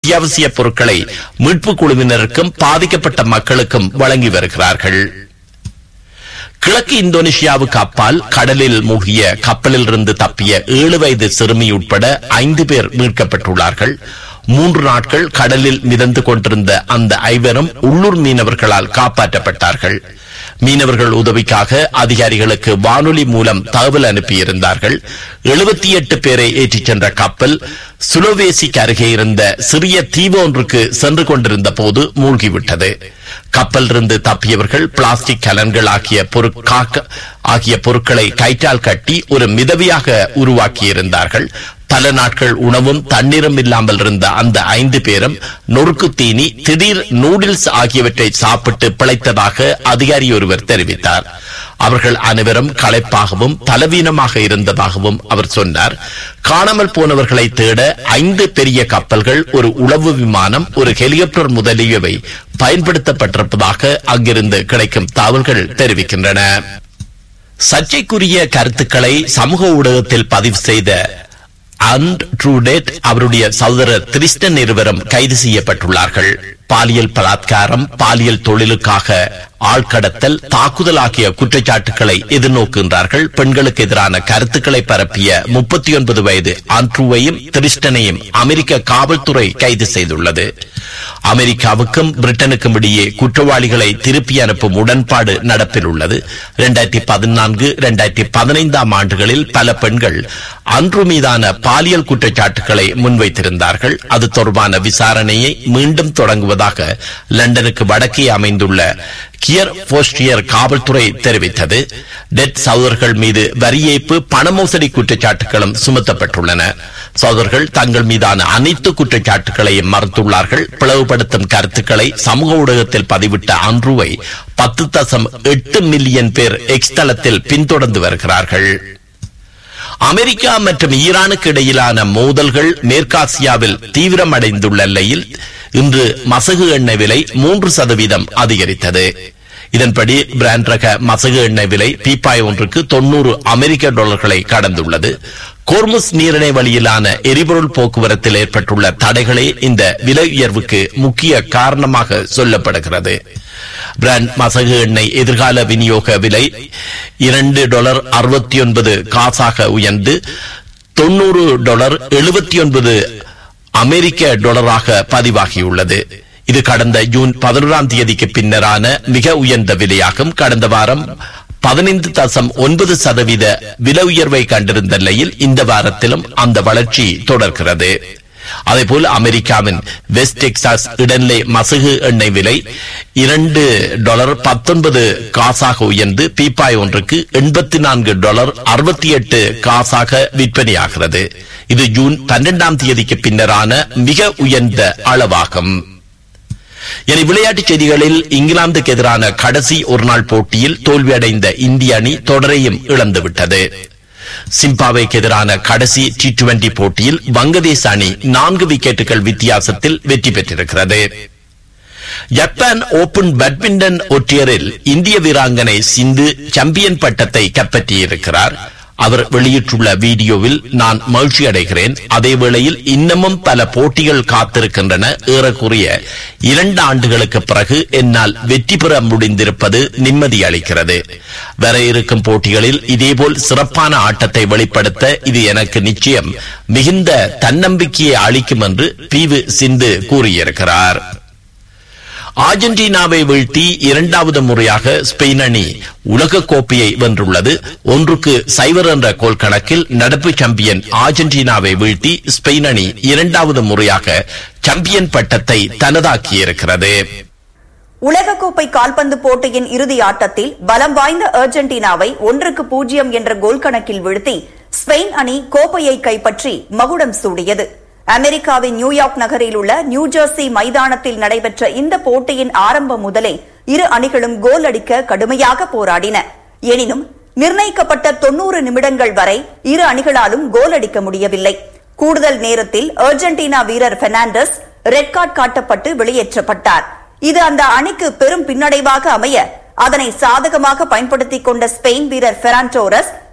அத்தியாவசிய பொருட்களை மீட்பு குழுவினருக்கும் பாதிக்கப்பட்ட மக்களுக்கும் வழங்கி வருகிறார்கள். கிழக்கு இந்தோனேஷியாவுக்கு அப்பால் கடலில் மூழ்கிய கப்பலில் இருந்து தப்பிய 7 வயது சிறுமி உட்பட 5 பேர் மீட்கப்பட்டுள்ளார்கள். 3 நாட்கள் கடலில் மிதந்து கொண்டிருந்த அந்த 5 உள்ளூர் மீனவர்களால் காப்பாற்றப்பட்டார்கள். மீனவர்கள் உதவிக்காக அதிகாரிகளுக்கு வானொலி மூலம் தகவல் அனுப்பியிருந்தார்கள். 78 பேரை ஏற்றிச் சென்ற கப்பல் சுலோவேசிக்கு அருகே இருந்த சிறிய தீவு ஒன்றுக்கு சென்று கொண்டிருந்த போது மூழ்கிவிட்டது. கப்பல் இருந்து தப்பியவர்கள் பிளாஸ்டிக் கலன்கள் ஆகிய பொருட்களை கயிற்றால் கட்டி ஒரு மிதவையாக உருவாக்கியிருந்தார்கள். பல நாட்கள் உணவும் தண்ணீரும் இல்லாமல் இருந்த அந்த 5 பேரும் நொறுக்கு தீனி, திடீர் நூடில்ஸ் ஆகியவற்றை சாப்பிட்டு பிழைத்ததாக அதிகாரி ஒருவர் தெரிவித்தார். அவர்கள் அனைவரும் களைப்பாகவும் பலவீனமாக இருந்ததாகவும் அவர் சொன்னார். காணாமல் போனவர்களை தேட 5 பெரிய கப்பல்கள், ஒரு உளவு விமானம், ஒரு ஹெலிகாப்டர் முதலியவை பயன்படுத்தப்பட்டிருப்பதாக அங்கிருந்து கிடைக்கும் தகவல்கள் தெரிவிக்கின்றன. சர்ச்சைக்குரிய கருத்துக்களை சமூக ஊடகத்தில் பதிவு செய்த அன்ட்ரூடேட் அவருடைய சகோதரர் திரிஸ்டன் இருவரும் கைது செய்யப்பட்டுள்ளார்கள். பாலியல் பலாத்காரம், பாலியல் தொழிலுக்காக ஆழ்கடத்தல், தாக்குதல் ஆகிய குற்றச்சாட்டுகளை எதிர்நோக்குகின்றார்கள். பெண்களுக்கு எதிரான கருத்துக்களை பரப்பிய 39 வயது ஆண்ட்ரூவையும் திரிஸ்டனையும் அமெரிக்க காவல்துறை கைது செய்துள்ளது. அமெரிக்காவுக்கும் பிரிட்டனுக்கும் இடையே குற்றவாளிகளை திருப்பி அனுப்பும் உடன்பாடு நடப்பில் உள்ளது. 2014, 2015 ஆண்டுகளில் பல பெண்கள் ஆண்ட்ரூ மீதான பாலியல் குற்றச்சாட்டுகளை முன்வைத்திருந்தார்கள். அது தொடர்பான விசாரணையை மீண்டும் தொடங்குவதாக லண்டனுக்கு வடக்கே அமைந்துள்ள கியர் போஸ்டியர் காவல்துறை தெரிவித்தது. டெட் சகோதரர்கள் மீது வரி ஏய்ப்பு, பண மோசடி குற்றச்சாட்டுகளும் சுமத்தப்பட்டுள்ளன. சகோதரர்கள் தங்கள் மீதான அனைத்து குற்றச்சாட்டுகளையும் மறுத்துள்ளார்கள். பிளவுபடுத்தும் கருத்துக்களை சமூக ஊடகத்தில் பதிவிட்ட ஆண்ட்ரூவை 10.8 மில்லியன் பேர் எக்ஸ் தளத்தில் பின்தொடர்ந்து வருகிறார்கள். அமெரிக்கா மற்றும் ஈரானுக்கு இடையிலான மோதல்கள் மேற்காசியாவில் தீவிரமடைந்துள்ள நிலையில் இன்று மசகு எண்ணெய் விலை 3% அதிகரித்தது. இதன்படி பிராண்ட் ரக மசகு எண்ணெய் விலை பீப்பாய் ஒன்றுக்கு $90 கடந்துள்ளது. கோர்முஸ் நீரிணை வழியிலான எரிபொருள் போக்குவரத்தில் ஏற்பட்டுள்ள தடைகளே இந்த விலை உயர்வுக்கு முக்கிய காரணமாக சொல்லப்படுகிறது. பிராண்ட் மசகு எண்ணெய் எதிர்கால விநியோக விலை $2.69 உயர்ந்து $90.79 அமெரிக்க பதிவாகியுள்ளது. இது கடந்த ஜூன் 11 பின்னரான மிக உயர்ந்த விலையாகும். கடந்த வாரம் 15.9% விலை உயர்வை கண்டிருந்த நிலையில் இந்த வாரத்திலும் அந்த வளர்ச்சி தொடர்கிறது. அதேபோல் அமெரிக்காவின் வெஸ்ட் டெக்சாஸ் இடைநிலை மசகு எண்ணெய் விலை $2.19 உயர்ந்து பீப்பாய் ஒன்றுக்கு $84.68 விற்பனையாகிறது. இது ஜூன் 12 பின்னரான மிக உயர்ந்த அளவாகும். இனி விளையாட்டுச் செய்திகளில் இங்கிலாந்துக்கு எதிரான கடைசி ஒருநாள் போட்டியில் தோல்வியடைந்த இந்திய அணி தொடரையும் இழந்துவிட்டது. சிம்பாப்வேக்கு எதிரான கடைசி T20 போட்டியில் வங்கதேச அணி 4 விக்கெட்டுகள் வித்தியாசத்தில் வெற்றி பெற்றிருக்கிறது. ஜப்பான் ஓபன் பேட்மிண்டன் ஒற்றையரில் இந்திய வீராங்கனை சிந்து சாம்பியன் பட்டத்தை கைப்பற்றியிருக்கிறார். அவர் வெளியிட்டுள்ள வீடியோவில், நான் மகிழ்ச்சி அடைகிறேன். அதே வேளையில் இன்னமும் பல போட்டிகள் காத்திருக்கின்றன. ஏறக்குறைய 2 ஆண்டுகளுக்கு பிறகு என்னால் வெற்றி பெற முடிந்திருப்பது நிம்மதி அளிக்கிறது. வர இருக்கும் போட்டிகளில் இதேபோல் சிறப்பான ஆட்டத்தை வெளிப்படுத்த இது எனக்கு நிச்சயம் மிகுந்த தன்னம்பிக்கையை அளிக்கும் என்று பி.வி. சிந்து கூறியிருக்கிறார். அர்ஜென்டினாவை வீழ்த்தி 2வது முறையாக ஸ்பெயின் அணி உலக கோப்பையை வென்றுள்ளது. 1-0 என்ற கோல் கணக்கில் நடப்பு சாம்பியன் அர்ஜென்டினாவை வீழ்த்தி ஸ்பெயின் அணி 2வது முறையாக சாம்பியன் பட்டத்தை தனதாக்கியிருக்கிறது. உலகக்கோப்பை கால்பந்து போட்டியின் இறுதி ஆட்டத்தில் பலம் வாய்ந்த அர்ஜென்டினாவை 1-0 என்ற கோல் கணக்கில் வீழ்த்தி ஸ்பெயின் அணி கோப்பையை கைப்பற்றி மகுடம் சூடியது. அமெரிக்காவின் நியூயார்க் நகரில் உள்ள நியூஜெர்சி மைதானத்தில் நடைபெற்ற இந்த போட்டியின் ஆரம்பம் முதலே இரு அணிகளும் கோல் அடிக்க கடுமையாக போராடின. எனினும் நிர்ணயிக்கப்பட்ட 90 நிமிடங்கள் வரை இரு அணிகளாலும் கோல் அடிக்க முடியவில்லை. கூடுதல் நேரத்தில் அர்ஜென்டினா வீரர் பெர்னாண்டஸ் ரெட் கார்டு காட்டப்பட்டு வெளியேற்றப்பட்டார். இது அந்த அணிக்கு பெரும் பின்னடைவாக அமைய அதனை சாதகமாக பயன்படுத்திக் கொண்ட ஸ்பெயின் வீரர் ஃபெரான் டோரஸ்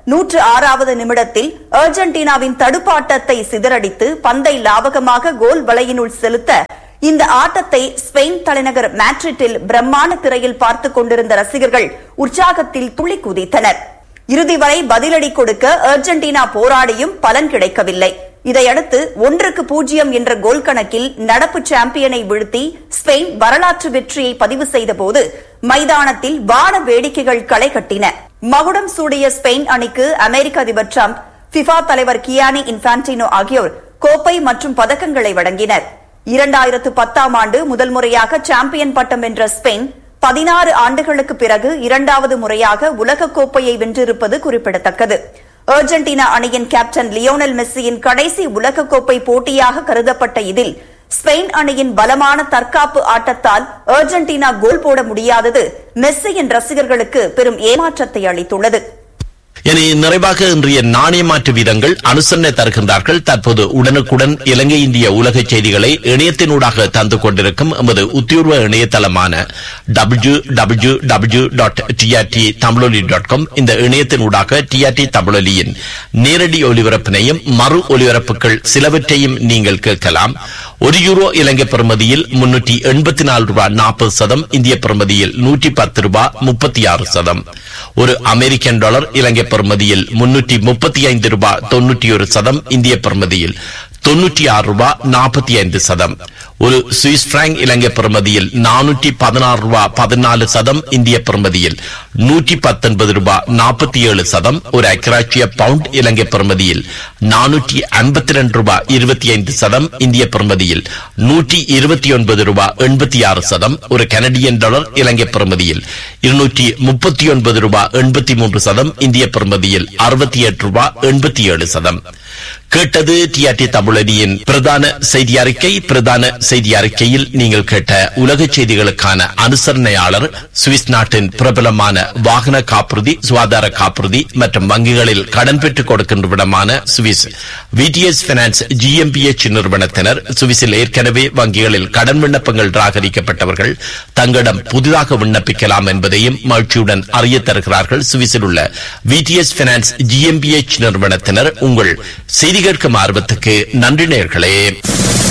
106வது நிமிடத்தில் அர்ஜென்டினாவின் தடுப்பாட்டத்தை சிதறடித்து பந்தை லாவகமாக கோல் வலையினுள் செலுத்த இந்த ஆட்டத்தை ஸ்பெயின் தலைநகர் மேட்ரிட்டில் பிரம்மாண்ட திரையில் பார்த்துக் கொண்டிருந்த ரசிகர்கள் உற்சாகத்தில் துள்ளி குதித்தனர். இறுதி வரை பதிலடி கொடுக்க அர்ஜென்டினா போராடியும் பலன் கிடைக்கவில்லை. இதையடுத்து 1-0 என்ற கோல் கணக்கில் நடப்பு சாம்பியனை வீழ்த்தி ஸ்பெயின் வரலாற்று வெற்றியை பதிவு செய்தபோது மைதானத்தில் வான வேடிக்கைகள் களை கட்டின. மகுடம் சூடிய ஸ்பெயின் அணிக்கு அமெரிக்க அதிபர் டிரம்ப், ஃபிஃபா தலைவர் கியானி இன்ஃபான்டினோ ஆகியோர் கோப்பை மற்றும் பதக்கங்களை வழங்கினர். 2010ஆம் ஆண்டு முதல் முறையாக சாம்பியன் பட்டம் வென்ற ஸ்பெயின் 16 ஆண்டுகளுக்கு பிறகு இரண்டாவது முறையாக உலகக்கோப்பையை வென்றிருப்பது குறிப்பிடத்தக்கது. அர்ஜென்டினா அணியின் கேப்டன் லியோனல் மெஸ்ஸியின் கடைசி உலகக்கோப்பை போட்டியாக கருதப்பட்ட இதில் ஸ்பெயின் அணியின் பலமான தற்காப்பு ஆட்டத்தால் அர்ஜென்டினா கோல் போட முடியாதது மெஸ்ஸியின் ரசிகர்களுக்கு பெரும் ஏமாற்றத்தை அளித்துள்ளது. இனி நிறைவாக இன்றைய நாணய மாற்று வீதங்கள் அனுசரணை தருகின்றார்கள். தற்போது உடனுக்குடன் இலங்கை இந்திய உலக செய்திகளை இணையத்தினூடாக தந்து கொண்டிருக்கும் எமது உத்தியோர்வ இணையதளமான www.trttamiloli.com இந்த இணையத்தினூடாக டிஆர்டி தமிழொலியின் நேரடி ஒலிபரப்பினையும் மறு ஒலிபரப்புகள் சிலவற்றையும் நீங்கள் கேட்கலாம். €1 இலங்கை பெறுமதியில் $384.40, இந்திய பெறுமதியில் $110.36. ஒரு அமெரிக்கன் டாலர் இலங்கை பெறுமதியில் $335.91, இந்திய பெறுமதியில் $96.45. ஒரு சுவிஸ் பிராங்க் இலங்கை பெறுமதியில் $416.14, இந்திய பெறுமதியில் $119.47. ஒரு ஐக்கிராச்சிய பவுண்ட் இலங்கை பெறுமதியில் $452.25, இந்திய பெறுமதியில் $129.86. ஒரு கனடியன் டாலர் இலங்கை பெறுமதியில் $239.83, இந்திய பெறுமதியில் $68.87. கேட்டது டிஆர்டி தமிழனியின் பிரதான செய்தி அறிக்கை. பிரதான செய்தி அறிக்கையில் நீங்கள் கேட்ட உலக செய்திகளுக்கான அனுசரணையாளர் சுவிஸ் நாட்டின் பிரபலமான வாகன காப்புறுதி, சுகாதார காப்புறுதி மற்றும் வங்கிகளில் கடன் பெற்றுக் கொடுக்கின்ற விடமான சுவிஸ் விடிஎஸ் பைனான்ஸ் GmbH நிறுவனத்தினர். சுவிஸில் ஏற்கனவே வங்கிகளில் கடன் விண்ணப்பங்கள் நிராகரிக்கப்பட்டவர்கள் தங்களிடம் புதிதாக விண்ணப்பிக்கலாம் என்பதையும் மகிழ்ச்சியுடன் அறிய தருகிறார்கள். சுவிஸில் உள்ள விடிஎஸ் பைனான்ஸ் GmbH நிறுவனத்தினர். உங்கள் செய்தி கேட்கும் ஆர்வத்துக்கு நன்றி நேயர்களே.